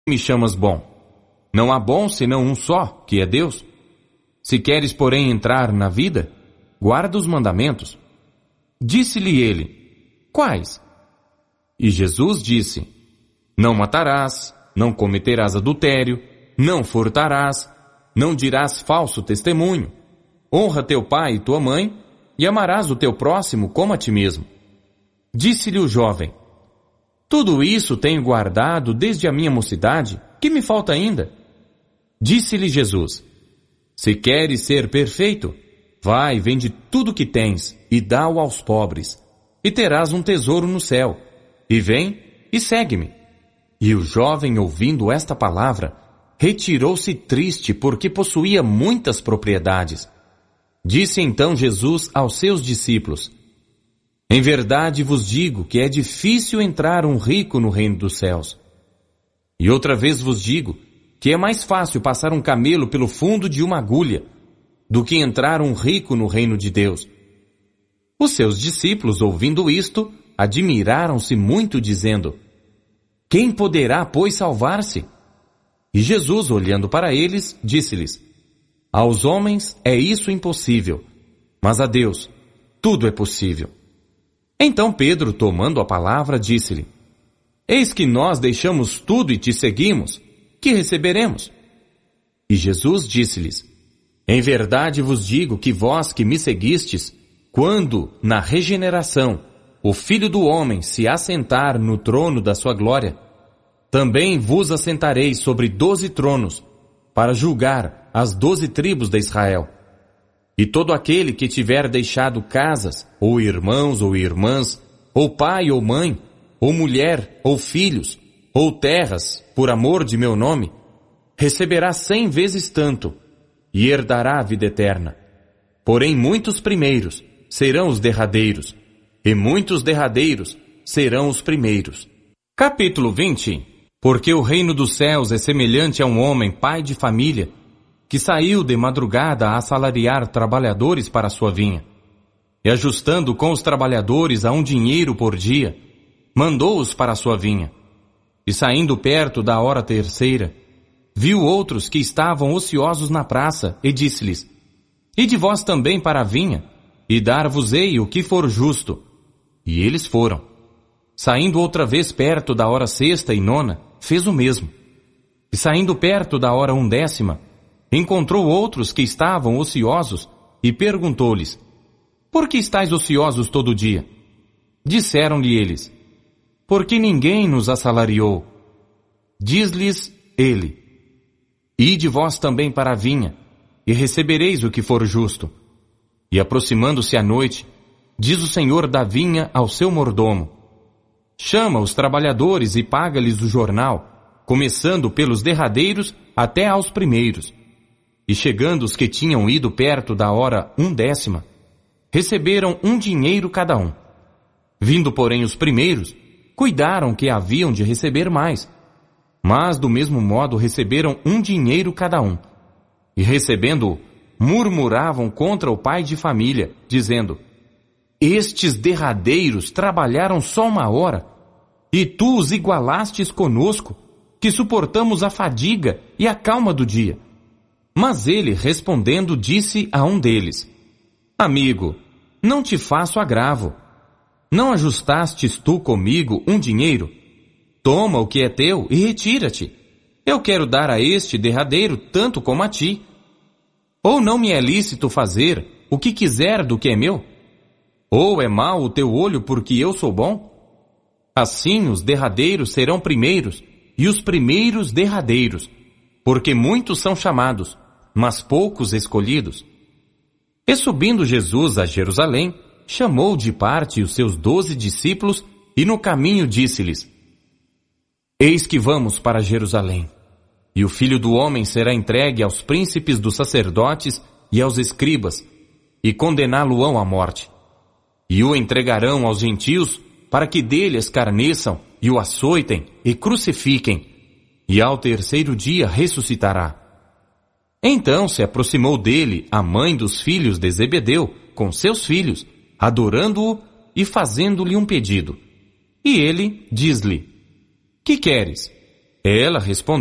me chamas bom? Não há bom senão um só, que é Deus. Se queres, porém, entrar na vida, guarda os mandamentos. Disse-lhe ele: Quais? E Jesus disse: Não matarás, não cometerás adultério, não furtarás, não dirás falso testemunho, honra teu pai e tua mãe, e amarás o teu próximo como a ti mesmo. Disse-lhe o jovem: Tudo isso tenho guardado desde a minha mocidade, que me falta ainda? Disse-lhe Jesus: Se queres ser perfeito, vai, vende tudo que tens e dá-o aos pobres, e terás um tesouro no céu. E vem e segue-me. E o jovem, ouvindo esta palavra, retirou-se triste porque possuía muitas propriedades. Disse então Jesus aos seus discípulos: Em verdade vos digo que é difícil entrar um rico no reino dos céus. E outra vez vos digo que é mais fácil passar um camelo pelo fundo de uma agulha do que entrar um rico no reino de Deus. Os seus discípulos, ouvindo isto, admiraram-se muito, dizendo: Quem poderá, pois, salvar-se? E Jesus, olhando para eles, disse-lhes: Aos homens é isso impossível, mas a Deus tudo é possível. Então Pedro, tomando a palavra, disse-lhe: Eis que nós deixamos tudo e te seguimos. Que receberemos? E Jesus disse-lhes: Em verdade vos digo que vós que me seguistes, quando, na regeneração, o Filho do Homem se assentar no trono da sua glória, também vos assentareis sobre 12 tronos, para julgar as 12 tribos de Israel. E todo aquele que tiver deixado casas, ou irmãos ou irmãs, ou pai ou mãe, ou mulher ou filhos, ou terras, por amor de meu nome, receberá 100 vezes tanto, e herdará a vida eterna. Porém muitos primeiros serão os derradeiros, e muitos derradeiros serão os primeiros. Capítulo 20. Porque o reino dos céus é semelhante a um homem, pai de família, que saiu de madrugada a assalariar trabalhadores para a sua vinha. E ajustando com os trabalhadores a um dinheiro por dia, mandou-os para a sua vinha. E saindo perto da hora terceira, viu outros que estavam ociosos na praça, e disse-lhes: Ide vós também para a vinha, e dar-vos-ei o que for justo. E eles foram. Saindo outra vez perto da hora sexta e nona, fez o mesmo. E saindo perto da hora 1ª, encontrou outros que estavam ociosos, e perguntou-lhes: Por que estáis ociosos todo o dia? Disseram-lhe eles: Porque ninguém nos assalariou. Diz-lhes ele: Ide vós também para a vinha, e recebereis o que for justo. E aproximando-se a noite, diz o senhor da vinha ao seu mordomo: Chama os trabalhadores e paga-lhes o jornal, começando pelos derradeiros até aos primeiros. E chegando os que tinham ido perto da hora 1ª, receberam um dinheiro cada um. Vindo, porém, os primeiros, cuidaram que haviam de receber mais. Mas, do mesmo modo, receberam um dinheiro cada um. E recebendo-o, murmuravam contra o pai de família, dizendo: Estes derradeiros trabalharam só 1 hora, e tu os igualastes conosco, que suportamos a fadiga e a calma do dia. Mas ele, respondendo, disse a um deles: Amigo, não te faço agravo. Não ajustastes tu comigo um dinheiro? Toma o que é teu e retira-te. Eu quero dar a este derradeiro tanto como a ti. Ou não me é lícito fazer o que quiser do que é meu? Ou é mau o teu olho porque eu sou bom? Assim os derradeiros serão primeiros, e os primeiros derradeiros, porque muitos são chamados, mas poucos escolhidos. E subindo Jesus a Jerusalém, chamou de parte os seus 12 discípulos, e no caminho disse-lhes: Eis que vamos para Jerusalém, e o Filho do Homem será entregue aos príncipes dos sacerdotes e aos escribas, e condená-lo-ão à morte. E o entregarão aos gentios, para que dele escarneçam, e o açoitem, e crucifiquem, e ao terceiro dia ressuscitará. Então se aproximou dele a mãe dos filhos de Zebedeu, com seus filhos, adorando-o e fazendo-lhe um pedido. E ele diz-lhe: Que queres? Ela respondeu: